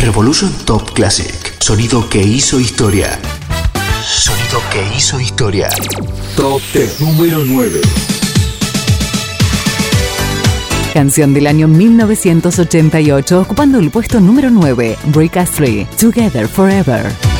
Revolution Top Classic. Sonido que hizo historia. Sonido que hizo historia. Top 10 número 9. Canción del año 1988, ocupando el puesto número 9, Rick Astley, Together Forever.